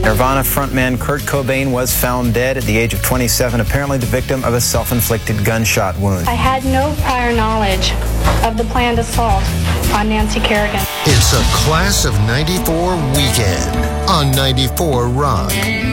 Nirvana frontman Kurt Cobain was found dead at the age of 27, apparently the victim of a self-inflicted gunshot wound. I had no prior knowledge of the planned assault on Nancy Kerrigan. It's a Class of '94 weekend on 94 Rock.